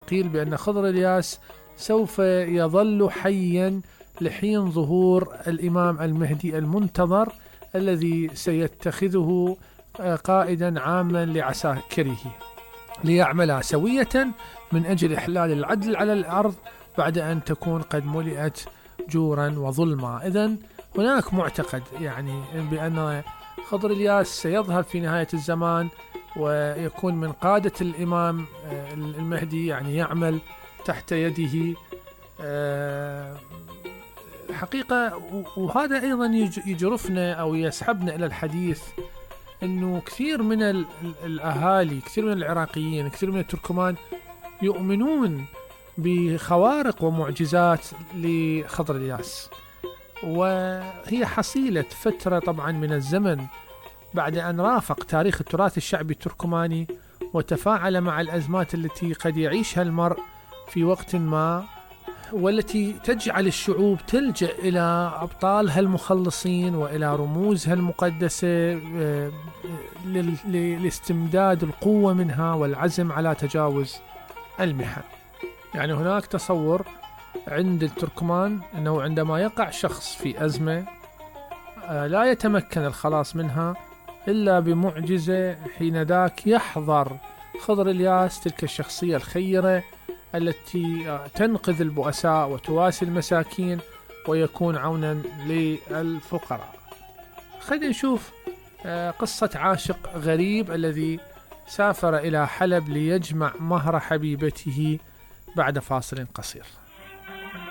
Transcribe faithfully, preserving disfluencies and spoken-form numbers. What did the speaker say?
قيل بأن خضر إلياس سوف يظل حيا لحين ظهور الإمام المهدي المنتظر الذي سيتخذه قائدا عاما لعساكره ليعمل سوية من أجل إحلال العدل على الأرض بعد أن تكون قد ملئت جورا وظلما. إذن هناك معتقد يعني بأن خضر إلياس سيظهر في نهاية الزمان ويكون من قادة الإمام المهدي، يعني يعمل تحت يده حقيقة. وهذا أيضا يجرفنا أو يسحبنا إلى الحديث أنه كثير من الأهالي، كثير من العراقيين، كثير من التركمان يؤمنون بخوارق ومعجزات لخضر إلياس، وهي حصيلة فترة طبعا من الزمن بعد أن رافق تاريخ التراث الشعبي التركماني وتفاعل مع الأزمات التي قد يعيشها المرء في وقت ما، والتي تجعل الشعوب تلجأ إلى أبطالها المخلصين وإلى رموزها المقدسة لاستمداد القوة منها والعزم على تجاوز المحن. يعني هناك تصور عند التركمان أنه عندما يقع شخص في أزمة لا يتمكن الخلاص منها إلا بمعجزة، حين ذاك يحضر خضر إلياس تلك الشخصية الخيرة التي تنقذ البؤساء وتواسي المساكين ويكون عونا للفقراء. خلينا نشوف قصة عاشق غريب الذي سافر إلى حلب ليجمع مهر حبيبته بعد فاصل قصير.